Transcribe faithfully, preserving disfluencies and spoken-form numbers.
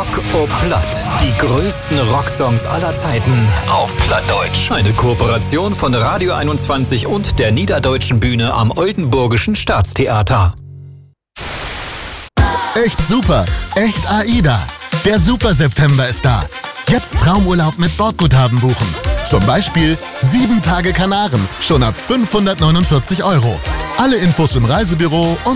Rock o Platt. Die größten Rocksongs aller Zeiten auf Plattdeutsch. Eine Kooperation von Radio einundzwanzig und der Niederdeutschen Bühne am Oldenburgischen Staatstheater. Echt super, echt AIDA. Der Super September ist da. Jetzt Traumurlaub mit Bordguthaben buchen. Zum Beispiel sieben Tage Kanaren, schon ab fünfhundertneunundvierzig Euro. Alle Infos im Reisebüro und